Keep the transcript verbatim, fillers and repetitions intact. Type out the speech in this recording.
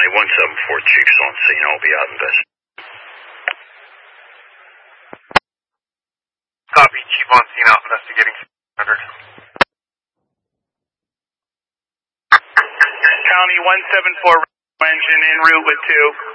one seven four Chiefs on scene. I'll be out in this. Copy, Chief on scene out investigating one hundred. County one seven four engine en route with two.